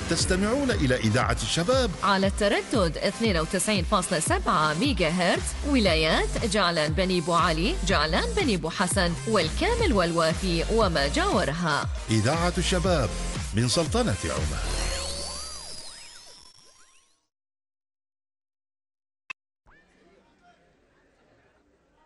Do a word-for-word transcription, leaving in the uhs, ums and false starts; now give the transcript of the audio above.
تستمعون إلى إذاعة الشباب على التردد اثنين وتسعين فاصلة سبعة ميجا هرتز، ولايات جعلان بني بو علي، جعلان بني بو حسن، والكامل والوافي وما جاورها. إذاعة الشباب من سلطنة عمان.